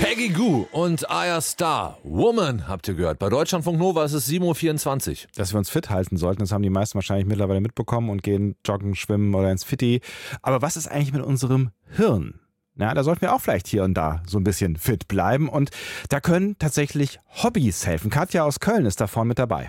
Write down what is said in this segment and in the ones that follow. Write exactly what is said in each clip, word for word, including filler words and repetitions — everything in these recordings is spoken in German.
Peggy Gou und Aya Star. Woman, habt ihr gehört. Bei Deutschlandfunk Nova ist es sieben Uhr vierundzwanzig. Dass wir uns fit halten sollten, das haben die meisten wahrscheinlich mittlerweile mitbekommen und gehen joggen, schwimmen oder ins Fitti. Aber was ist eigentlich mit unserem Hirn? Na, da sollten wir auch vielleicht hier und da so ein bisschen fit bleiben. Und da können tatsächlich Hobbys helfen. Katja aus Köln ist da vorne mit dabei.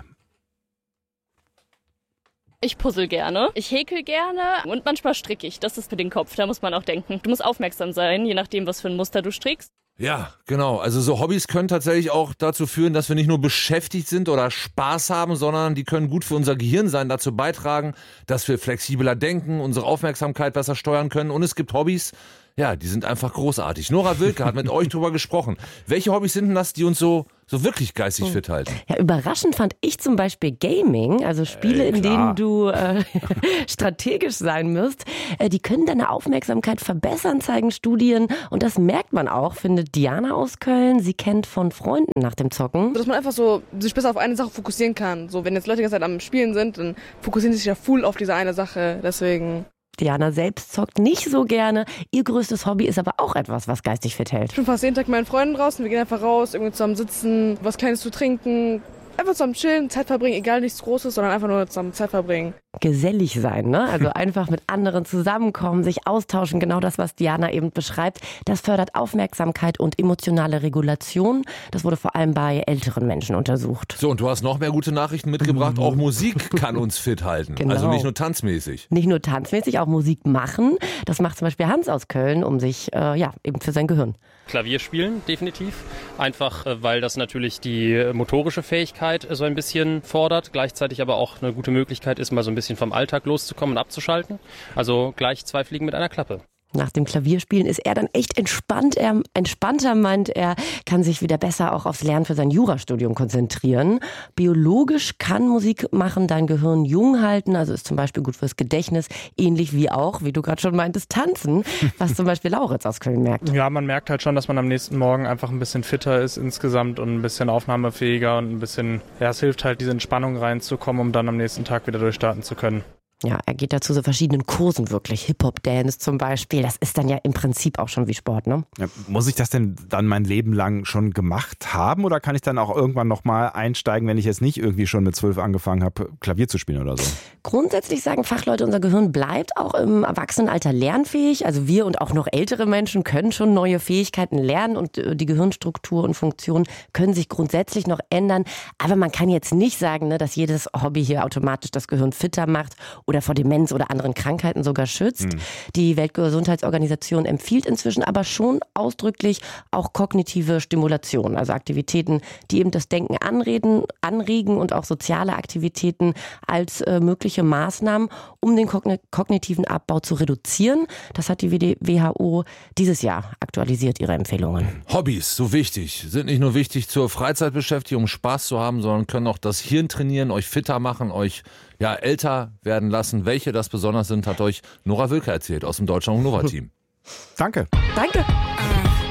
Ich puzzle gerne, ich häkel gerne und manchmal stricke ich. Das ist für den Kopf, da muss man auch denken. Du musst aufmerksam sein, je nachdem, was für ein Muster du strickst. Ja, genau. Also so Hobbys können tatsächlich auch dazu führen, dass wir nicht nur beschäftigt sind oder Spaß haben, sondern die können gut für unser Gehirn sein, dazu beitragen, dass wir flexibler denken, unsere Aufmerksamkeit besser steuern können. Und es gibt Hobbys, ja, die sind einfach großartig. Nora Wilke hat mit euch drüber gesprochen. Welche Hobbys sind denn das, die uns so, so wirklich geistig fit halten? Ja, überraschend fand ich zum Beispiel Gaming, also Spiele, äh, in denen du äh, strategisch sein musst. Äh, die können deine Aufmerksamkeit verbessern, zeigen Studien. Und das merkt man auch, findet Diana aus Köln. Sie kennt von Freunden nach dem Zocken. Dass man einfach so sich besser auf eine Sache fokussieren kann. So, wenn jetzt Leute die ganze Zeit am Spielen sind, dann fokussieren sie sich ja full auf diese eine Sache. Deswegen... Diana selbst zockt nicht so gerne. Ihr größtes Hobby ist aber auch etwas, was geistig fit hält. Ich bin fast jeden Tag mit meinen Freunden draußen. Wir gehen einfach raus, irgendwie zusammen sitzen, was Kleines zu trinken. Einfach zusammen chillen, Zeit verbringen, egal nichts Großes, sondern einfach nur zusammen Zeit verbringen. Gesellig sein, ne? Also einfach mit anderen zusammenkommen, sich austauschen. Genau das, was Diana eben beschreibt. Das fördert Aufmerksamkeit und emotionale Regulation. Das wurde vor allem bei älteren Menschen untersucht. So, und du hast noch mehr gute Nachrichten mitgebracht. Auch Musik kann uns fit halten. Genau. Also nicht nur tanzmäßig. Nicht nur tanzmäßig, auch Musik machen. Das macht zum Beispiel Hans aus Köln, um sich, äh, ja, eben für sein Gehirn. Klavier spielen, definitiv. Einfach, äh, weil das natürlich die motorische Fähigkeit so ein bisschen fordert. Gleichzeitig aber auch eine gute Möglichkeit ist, mal so ein bisschen vom Alltag loszukommen und abzuschalten. Also gleich zwei Fliegen mit einer Klappe. Nach dem Klavierspielen ist er dann echt entspannt. Er entspannter meint, er kann sich wieder besser auch aufs Lernen für sein Jurastudium konzentrieren. Biologisch kann Musik machen dein Gehirn jung halten, also ist zum Beispiel gut fürs Gedächtnis, ähnlich wie auch, wie du gerade schon meintest, Tanzen, was zum Beispiel Lauritz aus Köln merkt. Ja, man merkt halt schon, dass man am nächsten Morgen einfach ein bisschen fitter ist insgesamt und ein bisschen aufnahmefähiger und ein bisschen, ja, es hilft halt, diese Entspannung reinzukommen, um dann am nächsten Tag wieder durchstarten zu können. Ja, er geht dazu so verschiedenen Kursen wirklich. Hip-Hop-Dance zum Beispiel. Das ist dann ja im Prinzip auch schon wie Sport, ne? Ja, muss ich das denn dann mein Leben lang schon gemacht haben oder kann ich dann auch irgendwann nochmal einsteigen, wenn ich jetzt nicht irgendwie schon mit zwölf angefangen habe, Klavier zu spielen oder so? Grundsätzlich sagen Fachleute, unser Gehirn bleibt auch im Erwachsenenalter lernfähig. Also wir und auch noch ältere Menschen können schon neue Fähigkeiten lernen und die Gehirnstruktur und Funktion können sich grundsätzlich noch ändern. Aber man kann jetzt nicht sagen, ne, dass jedes Hobby hier automatisch das Gehirn fitter macht oder vor Demenz oder anderen Krankheiten sogar schützt. Mhm. Die Weltgesundheitsorganisation empfiehlt inzwischen aber schon ausdrücklich auch kognitive Stimulation, also Aktivitäten, die eben das Denken anreden, anregen und auch soziale Aktivitäten als äh, mögliche Maßnahmen, um den kogn- kognitiven Abbau zu reduzieren. Das hat die W H O dieses Jahr aktualisiert, ihre Empfehlungen. Hobbys, so wichtig, sind nicht nur wichtig zur Freizeitbeschäftigung, um Spaß zu haben, sondern können auch das Hirn trainieren, euch fitter machen, euch ja älter werden lassen. Welche das besonders sind, hat euch Nora Wilke erzählt aus dem Deutschlandfunk Nova Team. Danke. Danke.